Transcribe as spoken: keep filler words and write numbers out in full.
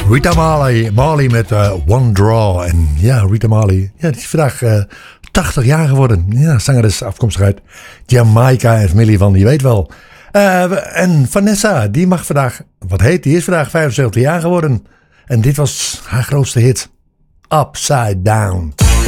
Rita Marley, Marley met uh, One Draw. En ja, Rita Marley, ja, die is vandaag uh, tachtig jaar geworden. Ja, zangeres afkomstig uit Jamaica en familie van, je weet wel. Uh, en Vanessa, die mag vandaag, wat heet, die is vandaag vijfenzeventig jaar geworden. En dit was haar grootste hit, Upside Down.